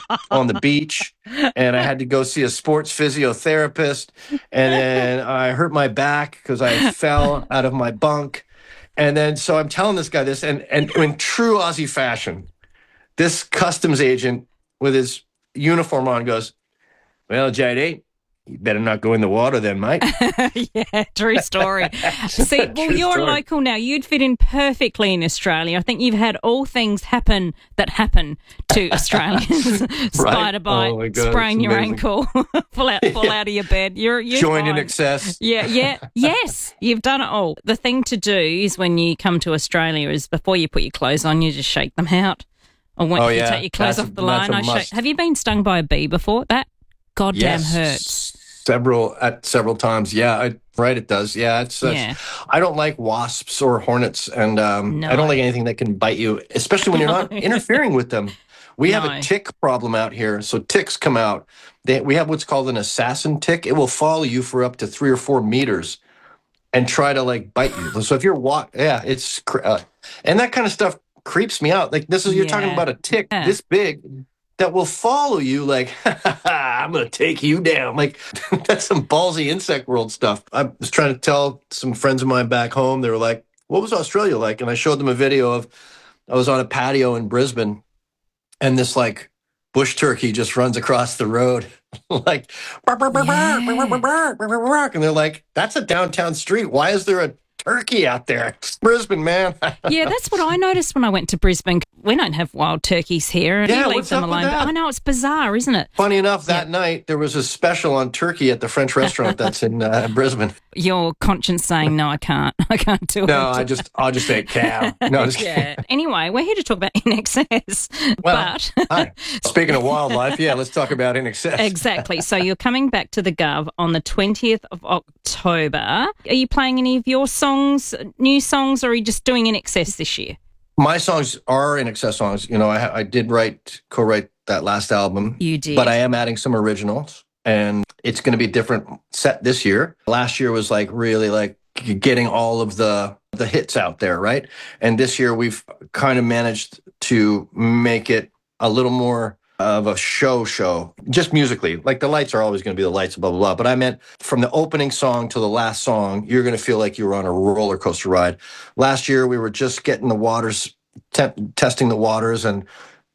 on the beach, and I had to go see a sports physiotherapist, and then I hurt my back because I fell out of my bunk. And then so I'm telling this guy this, and in true Aussie fashion, this customs agent with his uniform on goes, "Well, JD, you better not go in the water then, mate." Yeah, true story. See, well, you're story. local now. You'd fit in perfectly in Australia. I think you've had all things happen that happen to Australians. Spider bite, Oh my God, sprain it's your amazing. ankle, fall out of your bed. You're Join in fine. excess. Yes, you've done it all. The thing to do is when you come to Australia is before you put your clothes on, you just shake them out. Or when you take your clothes off the line, that's a must. Have you been stung by a bee before? That goddamn hurts. Several times. Yeah, right. It does. Yeah, I don't like wasps or hornets, and No. I don't like anything that can bite you, especially when you're not interfering with them. We have No. a tick problem out here, so ticks come out. We have what's called an assassin tick. It will follow you for up to 3 or 4 meters and try to like bite you. So if you're and that kind of stuff creeps me out. Like you're talking about a tick this big that will follow you like, I'm going to take you down. Like, that's some ballsy insect world stuff. I was trying to tell some friends of mine back home, they were like, what was Australia like? And I showed them a video of, I was on a patio in Brisbane, and this like bush turkey just runs across the road, like, bark, bark, bark, bark, bark, bark, bark, bark, bark. And they're like, that's a downtown street. Why is there a turkey out there? It's Brisbane, man. Yeah, that's what I noticed when I went to Brisbane. We don't have wild turkeys here, and you leave what's them up with alone. that? But I know it's bizarre, isn't it? Funny enough, that night there was a special on turkey at the French restaurant that's in Brisbane. Your conscience saying, no, I can't do it. No, I'll just say cow. No, just Yeah. Anyway, we're here to talk about NXS. Well, hi. Speaking of wildlife, let's talk about NXS. Exactly. So you're coming back to the Gov on the 20th of October. Are you playing any of your songs, new songs, or are you just doing NXS this year? My songs are NXS songs. You know, I did co-write that last album. You did. But I am adding some originals, and it's going to be a different set this year. Last year was like really like getting all of the hits out there, right? And this year we've kind of managed to make it a little more of a show, just musically. Like the lights are always going to be the lights, blah, blah, blah. But I meant from the opening song to the last song, you're going to feel like you were on a roller coaster ride. Last year, we were just getting the waters, testing the waters, and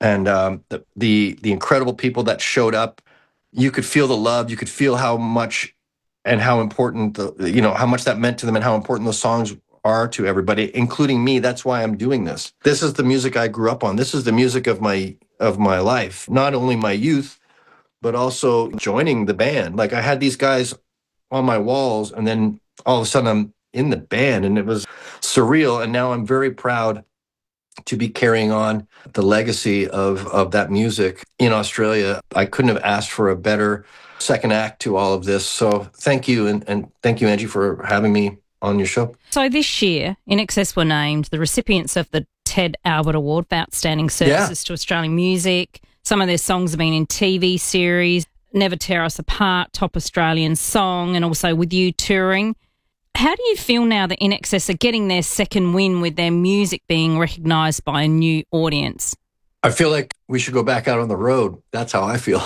the incredible people that showed up. You could feel the love. You could feel how much and how important, how much that meant to them and how important those songs are to everybody, including me. That's why I'm doing this. This is the music I grew up on. This is the music of my life, not only my youth, but also joining the band. Like I had these guys on my walls, and then all of a sudden I'm in the band, and it was surreal. And now I'm very proud to be carrying on the legacy of that music in Australia. I couldn't have asked for a better second act to all of this. So thank you. And thank you, Angie, for having me on your show. So this year, NXS were named the recipients of the Ted Albert Award for Outstanding Services to Australian Music. Some of their songs have been in TV series, Never Tear Us Apart, Top Australian Song, and also With You touring. How do you feel now that NXS are getting their second win with their music being recognised by a new audience? I feel like we should go back out on the road. That's how I feel.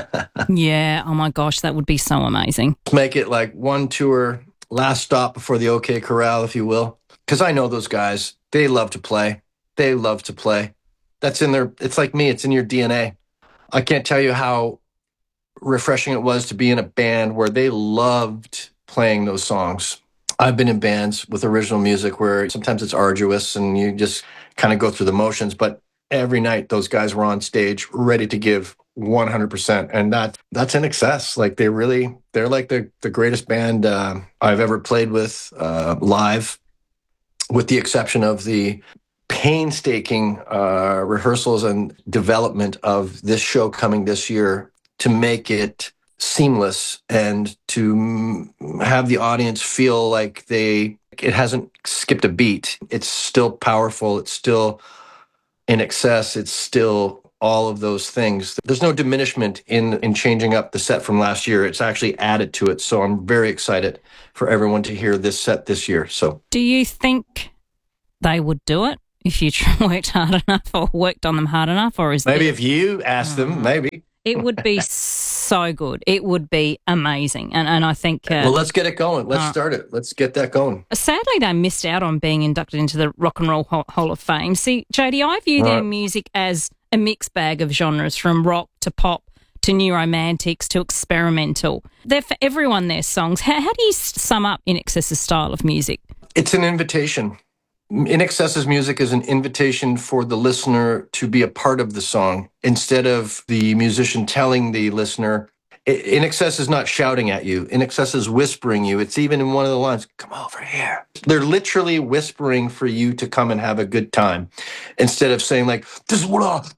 Yeah, oh my gosh, that would be so amazing. Make it like one tour, last stop before the OK Corral, if you will. Because I know those guys, they love to play. They love to play. That's in their, it's like me, it's in your DNA. I can't tell you how refreshing it was to be in a band where they loved playing those songs. I've been in bands with original music where sometimes it's arduous and you just kind of go through the motions, but every night those guys were on stage ready to give 100%. And that's in excess. Like they're like the greatest band I've ever played with live, with the exception of the painstaking rehearsals and development of this show coming this year to make it seamless and to have the audience feel like it hasn't skipped a beat. It's still powerful. It's still in excess. It's still all of those things. There's no diminishment in changing up the set from last year. It's actually added to it. So I'm very excited for everyone to hear this set this year. So, do you think they would do it if you worked hard enough or worked on them hard enough, or is maybe if you asked them, maybe. It would be so good. It would be amazing. And I think... well, let's get it going. Let's start it. Let's get that going. Sadly, they missed out on being inducted into the Rock and Roll Hall of Fame. See, JD, I view their music as a mixed bag of genres, from rock to pop to new romantics to experimental. They're for everyone, their songs. How do you sum up INXS's style of music? It's an invitation. INXS's music is an invitation for the listener to be a part of the song instead of the musician telling the listener. INXS is not shouting at you. INXS is whispering you. It's even in one of the lines, come over here. They're literally whispering for you to come and have a good time instead of saying like, this is what,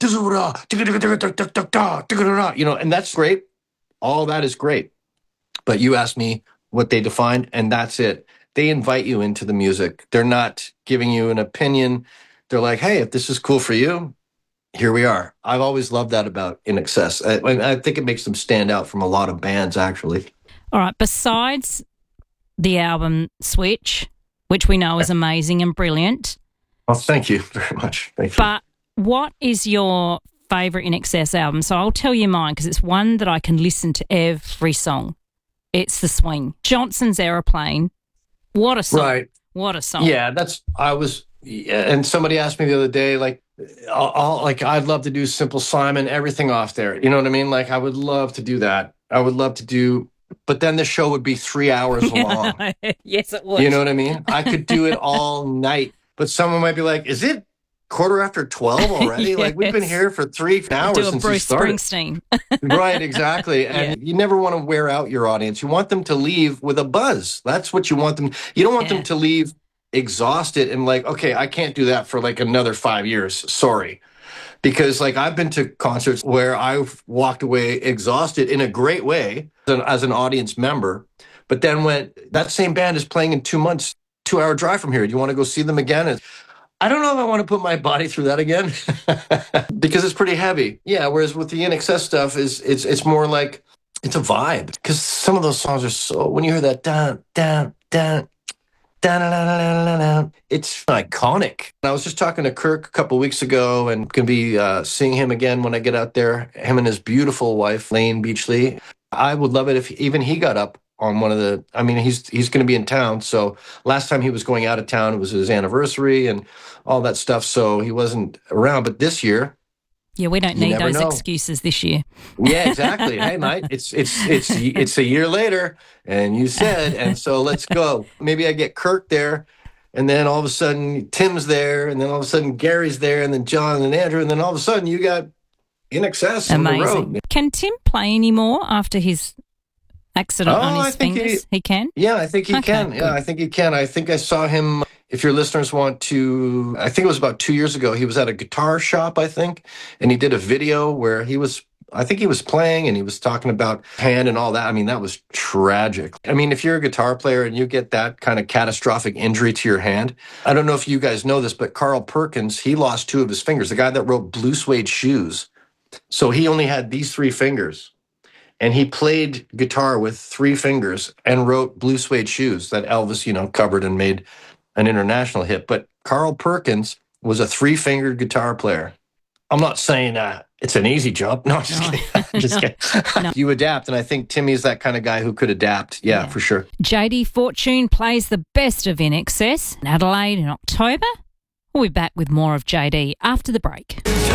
you know, and that's great. All that is great. But you asked me what they defined, and that's it. They invite you into the music. They're not giving you an opinion. They're like, hey, if this is cool for you, here we are. I've always loved that about INXS. I think it makes them stand out from a lot of bands, actually. All right. Besides the album Switch, which we know is amazing and brilliant. Well, thank you very much. Thank you. But what is your favourite INXS album? So I'll tell you mine, because it's one that I can listen to every song. It's The Swing. Johnson's Aeroplane. What a song. Right. What a song. Yeah, and somebody asked me the other day, like, I'd love to do Simple Simon, everything off there. You know what I mean? Like, I would love to do that. I would love to do, but then the show would be 3 hours long. Yes, it would. You know what I mean? I could do it all night, but someone might be like, is it 12:15 already? Yes. Like, we've been here for 3 hours do a since Bruce we started. Springsteen. Right, exactly. And you never want to wear out your audience. You want them to leave with a buzz. That's what you want them. You don't want them to leave exhausted and like, okay, I can't do that for like another 5 years. Sorry. Because like I've been to concerts where I've walked away exhausted in a great way as an audience member. But then when that same band is playing in 2 months, 2-hour drive from here, do you want to go see them again? And I don't know if I want to put my body through that again because it's pretty heavy. Yeah, whereas with the INXS stuff, it's more like it's a vibe, because some of those songs are so, when you hear that down, down, down, down, down, down, down, down, it's iconic. And I was just talking to Kirk a couple weeks ago, and going to be seeing him again when I get out there, him and his beautiful wife, Lane Beachley. I would love it if even he got up on one of the, I mean, he's going to be in town. So last time he was going out of town, it was his anniversary and all that stuff. So he wasn't around. But this year, yeah, we don't need those excuses this year. Yeah, exactly. Hey, mate, it's a year later, and you said, and so let's go. Maybe I get Kirk there, and then all of a sudden Tim's there, and then all of a sudden Gary's there, and then John and Andrew, and then all of a sudden you got INXS on the road. Can Tim play anymore after his accident on his fingers? He can? Yeah, I think he can. Good. Yeah, I think he can. I think I saw him, if your listeners want to, I think it was about 2 years ago. He was at a guitar shop, I think, and he did a video where he was playing and he was talking about hand and all that. I mean, that was tragic. I mean, if you're a guitar player and you get that kind of catastrophic injury to your hand, I don't know if you guys know this, but Carl Perkins, he lost 2 of his fingers. The guy that wrote Blue Suede Shoes. So he only had these 3 fingers. And he played guitar with 3 fingers and wrote Blue Suede Shoes that Elvis, covered and made an international hit. But Carl Perkins was a 3-fingered guitar player. I'm not saying it's an easy jump. No, I'm just kidding. I'm just kidding. No. You adapt, and I think Timmy's that kind of guy who could adapt. Yeah, for sure. JD Fortune plays the best of INXS in Adelaide in October. We'll be back with more of JD after the break.